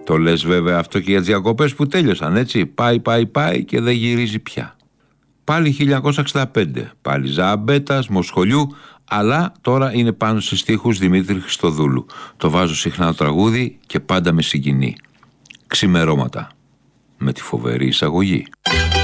Το λες βέβαια αυτό και για τις διακοπές που τέλειωσαν, έτσι. Πάει και δεν γυρίζει πια. Πάλι 1965, πάλι Ζαμπέτας, Μοσχολιού, αλλά τώρα είναι πάνω σε στίχους Δημήτρη Χριστοδούλου. Το βάζω συχνά το τραγούδι και πάντα με συγκινεί. Ξημερώματα, με τη φοβερή εισαγωγή.